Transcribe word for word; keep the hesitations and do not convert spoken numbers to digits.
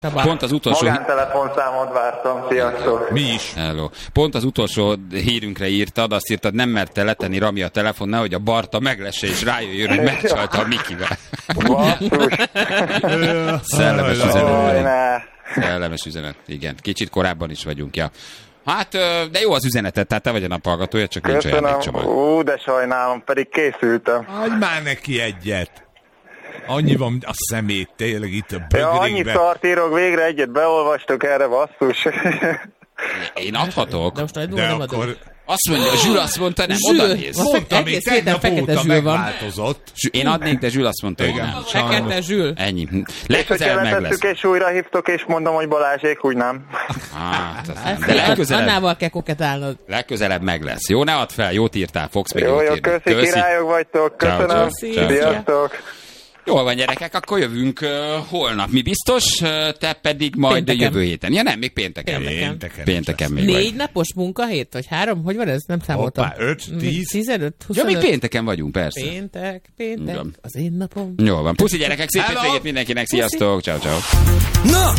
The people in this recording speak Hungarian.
Pont az utolsó... Magántelefonszámot vártam, sziasztok. Mi is. Hello. Pont az utolsó hírünkre írtad, azt írtad, nem merte letenni Rami a telefon, nehogy a Barta meglesse és rájöjjön, hogy megcsalta a Mikivel. Basszus. Szellemes üzenet. Jaj, ne. Szellemes üzenet, igen. Kicsit korábban is vagyunk, ja. Hát, de jó az üzenetet, tehát te vagy a naphallgatója, csak nincs olyan Köszönöm. csomag. Ú, de sajnálom, pedig készültem. Adj már neki egyet. Annyi van a szemét, tényleg itt a Ja, annyi bögrékben. szart írok, végre egyet beolvastok erre, basszus. Én adhatok. De most nagy De nem akkor... adom. Azt mondja, a Zsül azt mondta, nem, Zsül. oda néz. Most Mondtam, még egész héten tegnap fekete óta Zsül van. megváltozott. Én adnék, de Zsül azt mondta, hogy Igen. nem. Fekete Zsül. Ennyi. És hogyha Legközelebb meg lesz. letesszük és újra hívtok, és mondom, hogy Balázsék, úgy nem. Hát, az nem. Ezt De legközelebb, Annával kell koketálnod. legközelebb meg lesz. Jó, ne add fel, jót írtál, fogsz még Jó, jót jó, írni. köszi, királyok vagytok, Ciao, köszönöm. ciao, ciao. Sziasztok. Jól van, gyerekek, akkor jövünk uh, holnap. Mi biztos, uh, te pedig majd Pénteken. jövő héten. Ja nem, még pénteken. Pénteken. Pénteken. Pénteken még Négy vagy. napos munkahét, vagy három? Hogy van ez? Nem számoltam. Hoppá, öt, tíz. Tizenöt, Ja, huszonöt. még pénteken vagyunk, persze. Péntek, péntek. Igen. Az én napom. Jól van. Puszi gyerekek, szép Hello. hétvégét mindenkinek, sziasztok, ciao ciao. Na,